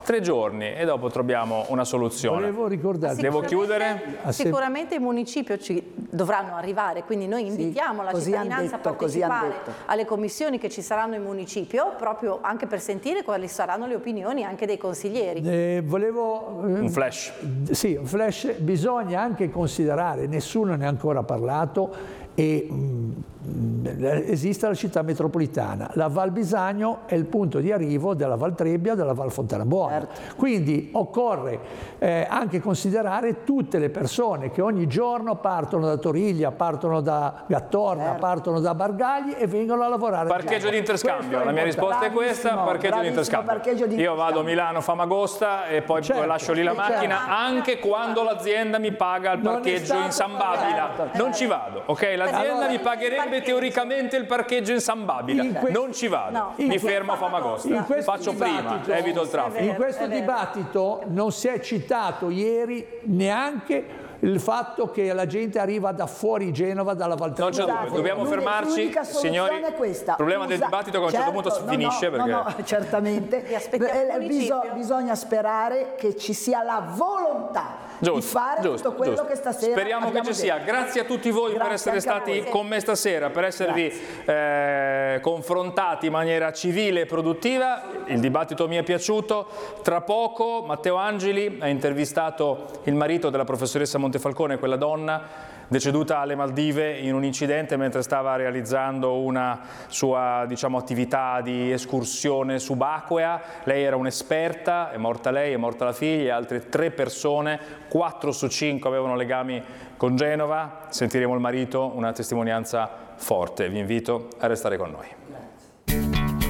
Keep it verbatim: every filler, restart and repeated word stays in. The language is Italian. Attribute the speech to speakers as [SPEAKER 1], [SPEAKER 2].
[SPEAKER 1] Tre giorni e dopo troviamo una soluzione.
[SPEAKER 2] Volevo ricordare.
[SPEAKER 1] Devo chiudere?
[SPEAKER 3] Sicuramente il municipio ci dovranno arrivare, quindi noi invitiamo sì, la cittadinanza detto, a partecipare alle commissioni che ci saranno in municipio, proprio anche per sentire quali saranno le opinioni anche dei consiglieri.
[SPEAKER 2] Eh, volevo... Eh,
[SPEAKER 1] un flash.
[SPEAKER 2] Sì, un flash. Bisogna anche considerare, nessuno ne ha ancora parlato, e mh, esiste la città metropolitana, la Val Bisagno è il punto di arrivo della Val Trebbia, della Val Fontanabuona, certo. Quindi occorre eh, anche considerare tutte le persone che ogni giorno partono da Toriglia, partono da Gattorna, certo. Partono da Bargagli e vengono a lavorare.
[SPEAKER 1] Parcheggio di interscambio, la mia risposta è questa, parcheggio di interscambio. Parcheggio di Io vado a Milano, Famagosta e poi certo, lascio lì la macchina, certo. Anche quando l'azienda mi paga il parcheggio in San Babila, certo. Non ci vado, ok? L'azienda allora, mi pagherebbe teoricamente il parcheggio in San Babila, non ci vado, no. Mi fermo a Famagosta, faccio prima, evito il traffico.
[SPEAKER 2] In questo dibattito non si è citato ieri neanche il fatto che la gente arriva da fuori Genova, dalla Val Trebbia.
[SPEAKER 1] Non c'è dubbio, dobbiamo fermarci, signori. Il problema del dibattito è che a un certo punto si finisce.
[SPEAKER 4] No,
[SPEAKER 1] perché...
[SPEAKER 4] no, no, certamente. Bisog bisogna sperare che ci sia la volontà
[SPEAKER 1] giusto,
[SPEAKER 4] di fare
[SPEAKER 1] giusto,
[SPEAKER 4] tutto quello
[SPEAKER 1] giusto.
[SPEAKER 4] che stasera
[SPEAKER 1] speriamo che ci
[SPEAKER 4] detto.
[SPEAKER 1] sia. Grazie a tutti voi Grazie per essere stati con me stasera, per esservi eh, confrontati in maniera civile e produttiva. Il dibattito mi è piaciuto. Tra poco Matteo Angeli ha intervistato il marito della professoressa Montefalcone, quella donna deceduta alle Maldive in un incidente mentre stava realizzando una sua, diciamo, attività di escursione subacquea. Lei era un'esperta, è morta lei, è morta la figlia, altre tre persone, quattro su cinque avevano legami con Genova. Sentiremo il marito, una testimonianza forte. Vi invito a restare con noi.